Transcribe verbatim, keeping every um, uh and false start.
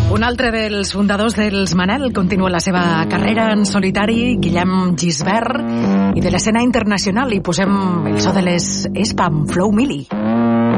Un altre dels fundadors dels Manel continua la seva carrera en solitari, Guillem Gisbert, i de l'escena internacional hi posem el so de les Spam Flow Mili.